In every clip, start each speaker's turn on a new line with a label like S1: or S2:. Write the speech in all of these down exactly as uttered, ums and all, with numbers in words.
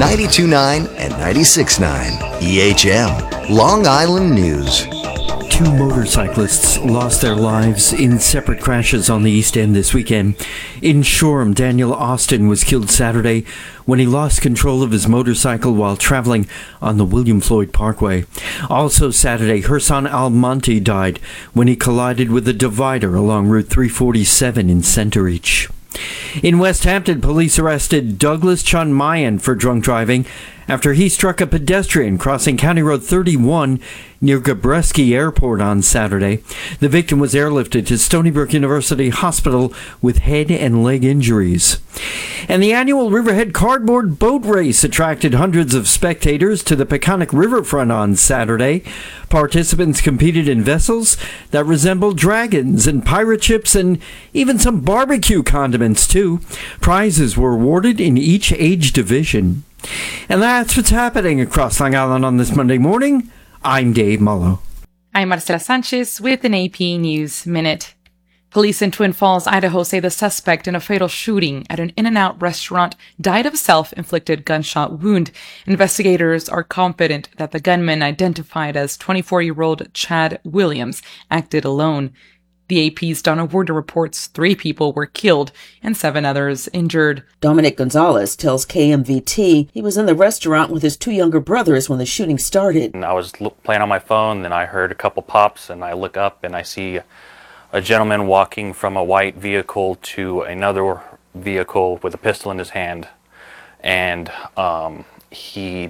S1: ninety-two point nine and ninety-six point nine. E H M, Long Island News.
S2: Two motorcyclists lost their lives in separate crashes on the East End this weekend. In Shoreham, Daniel Austin was killed Saturday when he lost control of his motorcycle while traveling on the William Floyd Parkway. Also Saturday, Hersan Almonte died when he collided with a divider along Route three forty-seven in Centereach. In West Hampton, police arrested Douglas Chunmayan for drunk driving after he struck a pedestrian crossing County Road thirty-one near Gabreski Airport on Saturday. The victim was airlifted to Stony Brook University Hospital with head and leg injuries. And the annual Riverhead Cardboard Boat Race attracted hundreds of spectators to the Peconic Riverfront on Saturday. Participants competed in vessels that resembled dragons and pirate ships and even some barbecue condiments, too. Prizes were awarded in each age division. And that's what's happening across Long Island on this Monday morning. I'm Dave Mullo.
S3: I'm Marcela Sanchez with an A P News Minute. Police in Twin Falls, Idaho say the suspect in a fatal shooting at an In-N-Out restaurant died of a self-inflicted gunshot wound. Investigators are confident that the gunman, identified as twenty-four-year-old Chad Williams, acted alone. The A P's Donna Warder reports three people were killed and seven others injured.
S4: Dominic Gonzalez tells K M V T he was in the restaurant with his two younger brothers when the shooting started.
S5: And I was playing on my phone, then I heard a couple pops, and I look up and I see a gentleman walking from a white vehicle to another vehicle with a pistol in his hand. And um, he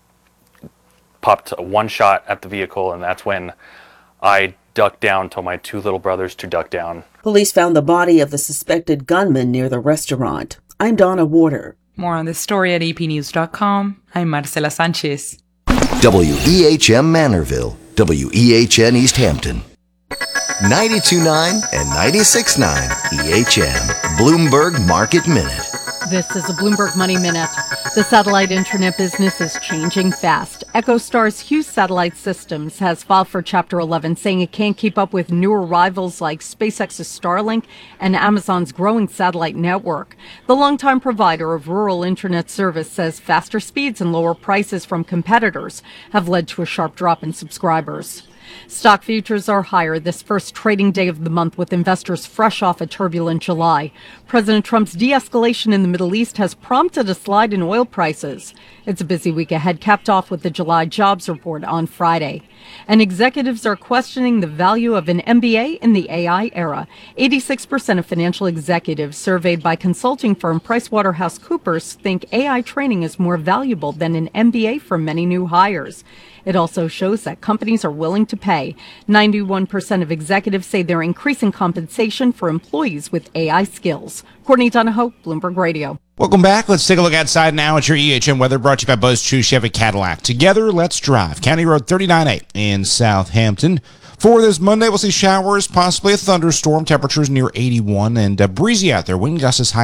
S5: popped one shot at the vehicle, and that's when I ducked down, told my two little brothers to duck down.
S4: Police found the body of the suspected gunman near the restaurant. I'm Donna Warder.
S3: More on this story at a p news dot com. I'm Marcela Sanchez.
S1: W E H M Manorville, W E H N East Hampton. ninety-two point nine and ninety-six point nine E H M, Bloomberg Market Minute.
S6: This is a Bloomberg Money Minute. The satellite internet business is changing fast. EchoStar's Hughes Satellite Systems has filed for Chapter eleven, saying it can't keep up with newer rivals like SpaceX's Starlink and Amazon's growing satellite network. The longtime provider of rural internet service says faster speeds and lower prices from competitors have led to a sharp drop in subscribers. Stock futures are higher this first trading day of the month, with investors fresh off a turbulent July. President Trump's de-escalation in the Middle East has prompted a slide in oil prices. It's a busy week ahead, capped off with the July jobs report on Friday. And executives are questioning the value of an M B A in the A I era. eighty-six percent of financial executives surveyed by consulting firm PricewaterhouseCoopers think A I training is more valuable than an M B A for many new hires. It also shows that companies are willing to pay. ninety-one percent of executives say they're increasing compensation for employees with A I skills. Courtney Donahoe, Bloomberg Radio.
S7: Welcome back. Let's take a look outside now at your E H M weather, brought to you by Buzz Chu Chevy Cadillac. Together, let's drive. County Road thirty-nine A in Southampton. For this Monday, we'll see showers, possibly a thunderstorm. Temperatures near eighty-one, and uh, breezy out there. Wind gusts as high